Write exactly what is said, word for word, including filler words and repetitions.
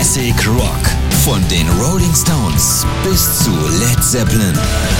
Classic Rock. Von den Rolling Stones bis zu Led Zeppelin.